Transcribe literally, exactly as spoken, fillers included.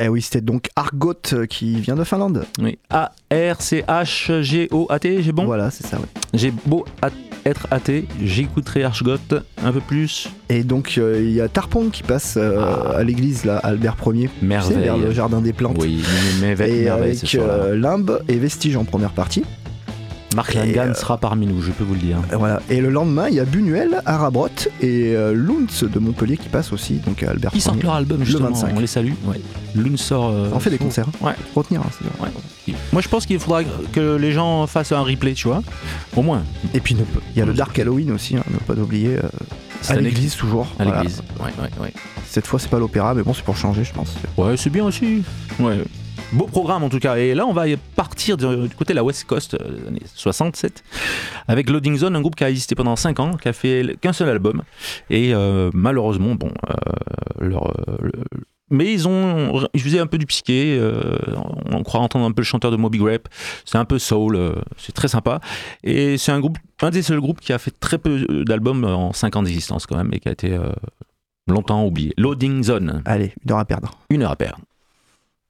Eh oui, c'était donc Argot euh, qui vient de Finlande. Oui. A R C H G O A T, j'ai bon. Voilà, c'est ça, ouais. J'ai beau at- être athée, j'écouterai Archgot un peu plus. Et donc, il euh, y a Tarpon qui passe euh, Ah. à l'église, là, Albert Ier. Merveille. C'est vers le jardin des plantes. Oui, mais, mais, Et merveille ce avec soir-là. euh, Limbe et Vestige en première partie. Marc et, Langan euh, sera parmi nous, je peux vous le dire. Et voilà. Et le lendemain, il y a Buñuel, Arabrot et euh, Lunz de Montpellier qui passent aussi, donc à Albert Ils sortent Ier. leur album justement, vingt-cinq. on les salue. Ouais. L'une sort. Euh, On fait des concerts. Ouais. Retenir, hein, c'est bien. Ouais. Moi je pense qu'il faudra que les gens fassent un replay, tu vois. Au moins. Et puis, ne- il y a le Dark Halloween aussi, hein, ne pas d'oublier. Euh, C'est à à l'église toujours. À Voilà. l'église. Ouais, ouais, ouais. Cette fois, c'est pas l'opéra, mais bon, c'est pour changer, je pense. Ouais, c'est bien aussi. Ouais. Beau programme en tout cas. Et là, on va partir du du côté de la West Coast, euh, années soixante-sept, avec Loading Zone, un groupe qui a existé pendant cinq ans, qui a fait qu'un seul album. Et euh, malheureusement, bon, euh, leur, euh, le- mais ils ont, ils faisaient un peu du psyché. Euh, on croit entendre un peu le chanteur de Moby Grape. C'est un peu soul, euh, c'est très sympa. Et c'est un groupe, un des seuls groupes qui a fait très peu d'albums en cinq ans d'existence quand même, et qui a été euh, longtemps oublié. Loading Zone, Allez, une heure à perdre. une heure à perdre.